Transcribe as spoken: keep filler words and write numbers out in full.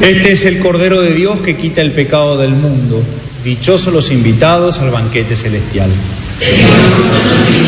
Este es el Cordero de Dios que quita el pecado del mundo. Dichosos los invitados al banquete celestial. Señor, nosotros